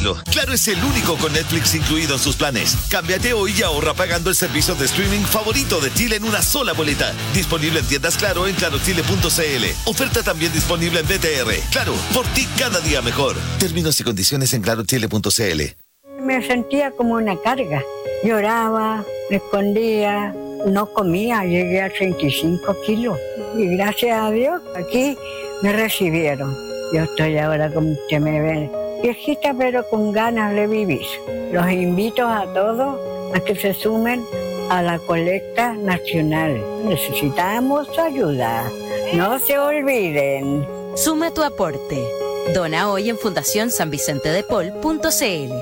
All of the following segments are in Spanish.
hacerlo. Claro es el único con Netflix incluido en sus planes. Cámbiate hoy y ahorra pagando el servicio de streaming favorito de Chile en una sola boleta. Disponible en tiendas Claro en clarochile.cl. Oferta también disponible en BTR. Claro, por ti cada día mejor. Términos y condiciones en clarochile.cl. Me sentía como una carga. Lloraba, me escondía, no comía, llegué a 35 kilos. Y gracias a Dios, aquí me recibieron. Yo estoy ahora, como usted me ve, viejita pero con ganas de vivir. Los invito a todos a que se sumen a la colecta nacional. Necesitamos ayuda. No se olviden. Suma tu aporte. Dona hoy en fundacionsanvicentedepol.cl.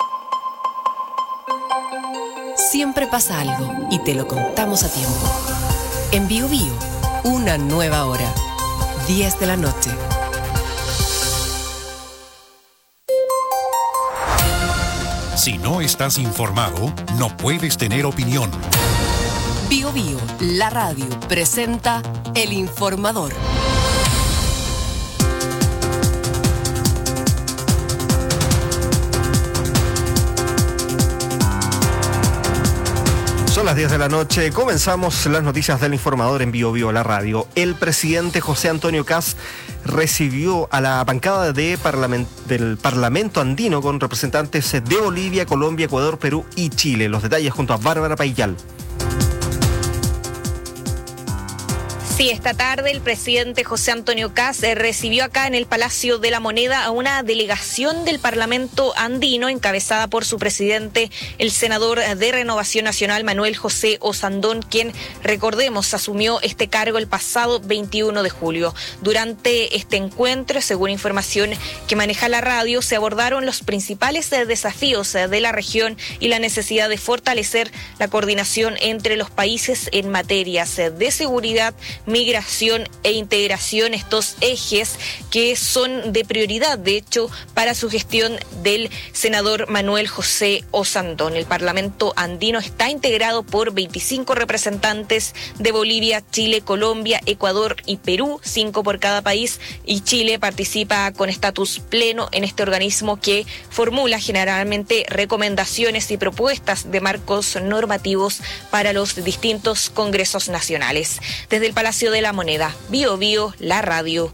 Siempre pasa algo y te lo contamos a tiempo. En Bio Bio, una nueva hora. 10 de la noche. Si no estás informado, no puedes tener opinión. Bio Bio, la radio, presenta El Informador. Son las 10 de la noche, comenzamos las noticias del Informador en Bio Bio, la radio. El presidente José Antonio Kast recibió a la bancada del Parlamento andino con representantes de Bolivia, Colombia, Ecuador, Perú y Chile. Los detalles junto a Bárbara Paillal. Sí, esta tarde el presidente José Antonio Kast recibió acá en el Palacio de la Moneda a una delegación del Parlamento andino encabezada por su presidente, el senador de Renovación Nacional, Manuel José Osandón, quien, recordemos, asumió este cargo el pasado 21 de julio. Durante este encuentro, según información que maneja la radio, se abordaron los principales desafíos de la región y la necesidad de fortalecer la coordinación entre los países en materias de seguridad, migración e integración, estos ejes que son de prioridad, de hecho, para su gestión del senador Manuel José Osandón. El Parlamento andino está integrado por 25 representantes de Bolivia, Chile, Colombia, Ecuador y Perú, 5 por cada país, y Chile participa con estatus pleno en este organismo que formula generalmente recomendaciones y propuestas de marcos normativos para los distintos congresos nacionales. Desde el Palacio de la Moneda, Bio Bio, la radio.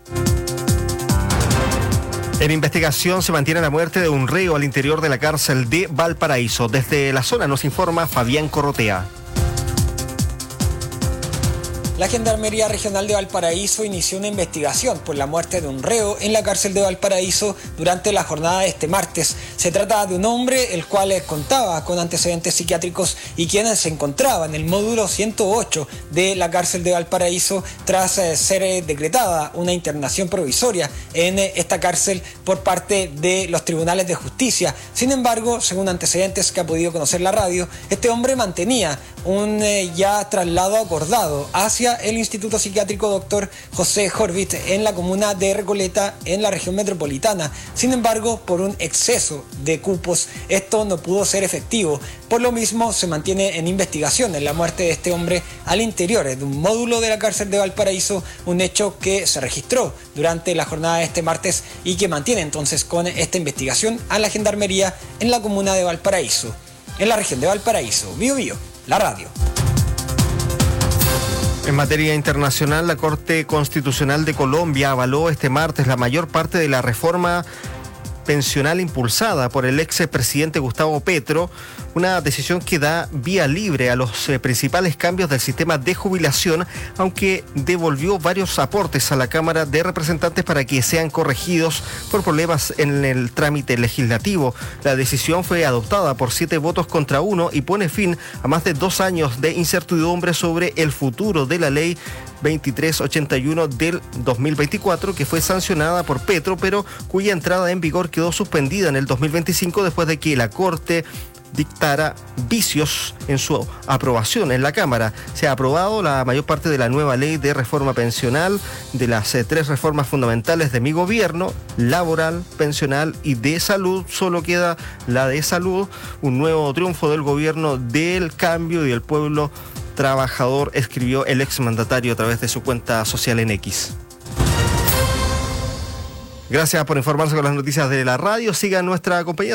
En investigación se mantiene la muerte de un reo al interior de la cárcel de Valparaíso. Desde la zona nos informa Fabián Corrotea. La Gendarmería Regional de Valparaíso inició una investigación por la muerte de un reo en la cárcel de Valparaíso durante la jornada de este martes. Se trata de un hombre el cual contaba con antecedentes psiquiátricos y quien se encontraba en el módulo 108 de la cárcel de Valparaíso tras ser decretada una internación provisoria en esta cárcel por parte de los tribunales de justicia. Sin embargo, según antecedentes que ha podido conocer la radio, este hombre mantenía un ya traslado acordado hacia el Instituto Psiquiátrico Dr. José Jorvit en la comuna de Recoleta, en la región metropolitana. Sin embargo, por un exceso de cupos, esto no pudo ser efectivo. Por lo mismo, se mantiene en investigación en la muerte de este hombre al interior de un módulo de la cárcel de Valparaíso, un hecho que se registró durante la jornada de este martes y que mantiene entonces con esta investigación a la Gendarmería en la comuna de Valparaíso. En la región de Valparaíso, Bio Bio, la radio. En materia internacional, la Corte Constitucional de Colombia avaló este martes la mayor parte de la reforma pensional impulsada por el expresidente Gustavo Petro, una decisión que da vía libre a los principales cambios del sistema de jubilación, aunque devolvió varios aportes a la Cámara de Representantes para que sean corregidos por problemas en el trámite legislativo. La decisión fue adoptada por 7 votos contra 1 y pone fin a más de 2 años de incertidumbre sobre el futuro de la ley 2381 del 2024, que fue sancionada por Petro, pero cuya entrada en vigor quedó suspendida en el 2025 después de que la Corte dictara vicios en su aprobación en la Cámara. Se ha aprobado la mayor parte de la nueva ley de reforma pensional, de las 3 reformas fundamentales de mi gobierno: laboral, pensional y de salud. Solo queda la de salud, un nuevo triunfo del gobierno del cambio y del pueblo trabajador, escribió el exmandatario a través de su cuenta social en X. Gracias por informarse con las noticias de la radio. Sigan nuestra compañía.